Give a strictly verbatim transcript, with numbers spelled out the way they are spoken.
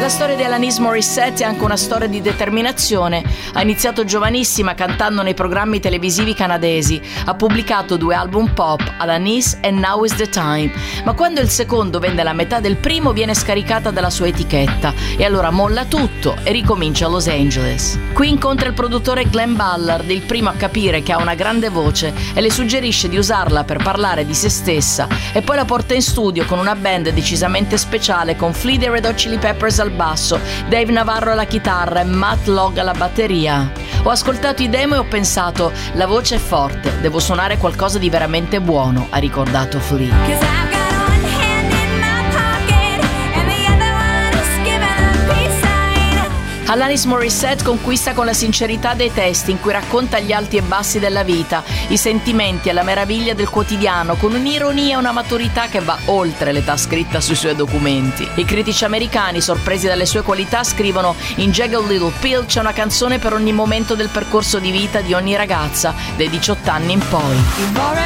La storia di Alanis Morissette è anche una storia di determinazione. Ha iniziato giovanissima cantando nei programmi televisivi canadesi. Ha pubblicato due album pop, Alanis e Now is the Time. Ma quando il secondo vende la metà del primo viene scaricata dalla sua etichetta e allora molla tutto e ricomincia a Los Angeles. Qui incontra il produttore Glenn Ballard, il primo a capire che ha una grande voce e le suggerisce di usarla per parlare di se stessa, e poi la porta in studio con una band decisamente speciale con Flea dei Red Hot Chili Peppers al basso, Dave Navarro alla chitarra e Matt Logg alla batteria. Ho ascoltato i demo e ho pensato: la voce è forte, devo suonare qualcosa di veramente buono, ha ricordato Flea. Alanis Morissette conquista con la sincerità dei testi, in cui racconta gli alti e bassi della vita, i sentimenti e la meraviglia del quotidiano, con un'ironia e una maturità che va oltre l'età scritta sui suoi documenti. I critici americani, sorpresi dalle sue qualità, scrivono: in Jagged Little Pill c'è una canzone per ogni momento del percorso di vita di ogni ragazza, dai diciotto anni in poi.